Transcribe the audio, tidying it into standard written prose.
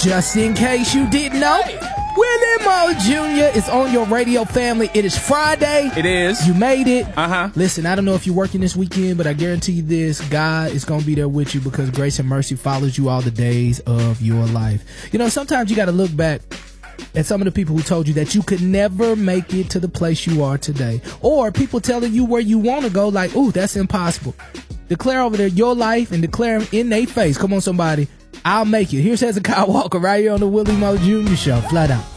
Just in case you didn't know, Willie Mo Jr. is on your radio, family. It is Friday. It is. You made it. Uh-huh. Listen, I don't know if you're working this weekend, but I guarantee you this, God is going to be there with you because grace and mercy follows you all the days of your life. You know, sometimes you got to look back at some of the people who told you that you could never make it to the place you are today. Or people telling you where you want to go like, ooh, that's impossible. Declare over there your life and declare them in their face. Come on, somebody. I'll make it. Here's Hezekiah Walker right here on the Willie Mo Jr. Show. Flat out.